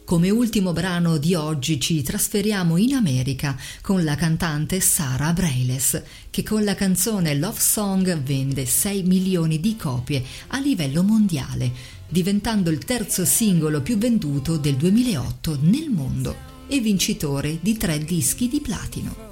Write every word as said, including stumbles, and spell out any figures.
Come ultimo brano di oggi ci trasferiamo in America con la cantante Sara Bareilles, che con la canzone Love Song vende sei milioni di copie a livello mondiale, diventando il terzo singolo più venduto del duemilaotto nel mondo e vincitore di tre dischi di platino.